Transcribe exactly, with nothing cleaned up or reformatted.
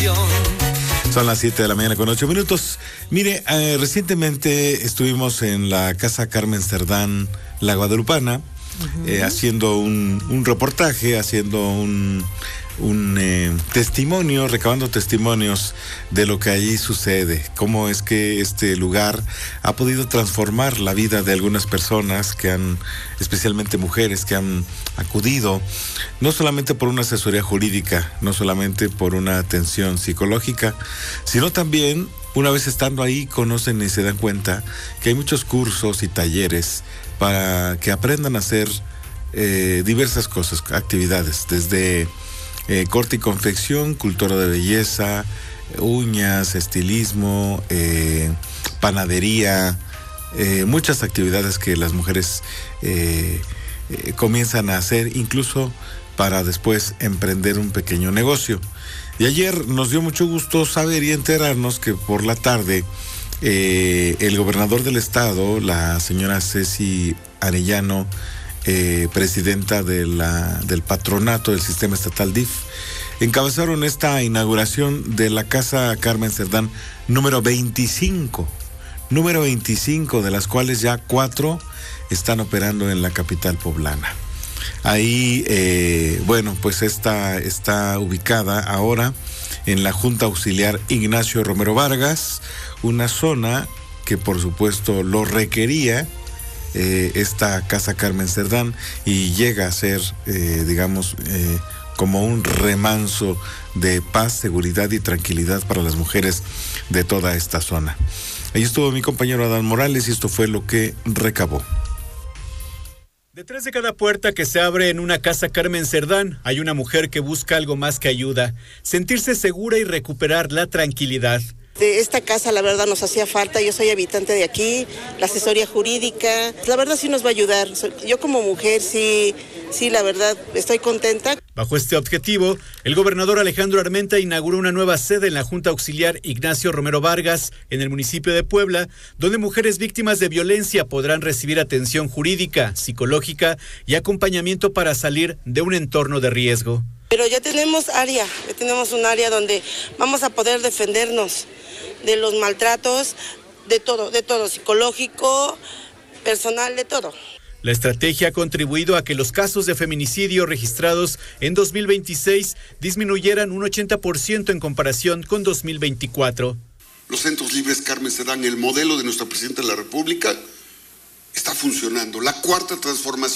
canción. Son las siete de la mañana con ocho minutos. Mire, eh, recientemente estuvimos en la Casa Carmen Cerdán, La Guadalupana, uh-huh. eh, haciendo un, un reportaje, haciendo un, un eh, testimonio, recabando testimonios de lo que allí sucede, cómo es que este lugar ha podido transformar la vida de algunas personas que han, especialmente mujeres, que han acudido, no solamente por una asesoría jurídica, no solamente por una atención psicológica, sino también, una vez estando ahí, conocen y se dan cuenta que hay muchos cursos y talleres para que aprendan a hacer eh, diversas cosas, actividades, desde eh, corte y confección, cultura de belleza, uñas, estilismo, eh, panadería, eh, muchas actividades que las mujeres eh, eh, comienzan a hacer, incluso para después emprender un pequeño negocio. Y ayer nos dio mucho gusto saber y enterarnos que por la tarde eh, el gobernador del estado, la señora Ceci Arellano, eh, presidenta de la, del patronato del sistema estatal D I F, encabezaron esta inauguración de la Casa Carmen Cerdán número veinticinco, número veinticinco, de las cuales ya cuatro están operando en la capital poblana. Ahí, eh, bueno, pues esta está ubicada ahora en la Junta Auxiliar Ignacio Romero Vargas, una zona que por supuesto lo requería eh, esta Casa Carmen Cerdán, y llega a ser, eh, digamos, eh, como un remanso de paz, seguridad y tranquilidad para las mujeres de toda esta zona. Ahí estuvo mi compañero Adán Morales y esto fue lo que recabó. Detrás de cada puerta que se abre en una Casa Carmen Cerdán hay una mujer que busca algo más que ayuda, sentirse segura y recuperar la tranquilidad. De esta casa, la verdad, nos hacía falta. Yo soy habitante de aquí, la asesoría jurídica, la verdad sí nos va a ayudar. Yo como mujer sí, sí, la verdad, estoy contenta. Bajo este objetivo, el gobernador Alejandro Armenta inauguró una nueva sede en la Junta Auxiliar Ignacio Romero Vargas, en el municipio de Puebla, donde mujeres víctimas de violencia podrán recibir atención jurídica, psicológica y acompañamiento para salir de un entorno de riesgo. Pero ya tenemos área, ya tenemos un área donde vamos a poder defendernos de los maltratos, de todo, de todo, psicológico, personal, de todo. La estrategia ha contribuido a que los casos de feminicidio registrados en dos mil veintiséis disminuyeran un ochenta por ciento en comparación con dos mil veinticuatro. Los centros libres Carmen Cerdán, el modelo de nuestra presidenta de la República, está funcionando. La cuarta transformación